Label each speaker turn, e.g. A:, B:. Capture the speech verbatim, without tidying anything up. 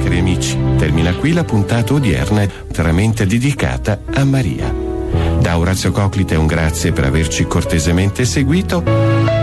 A: cari amici, termina qui la puntata odierna interamente dedicata a Maria. Da Orazio Coclite un grazie per averci cortesemente seguito.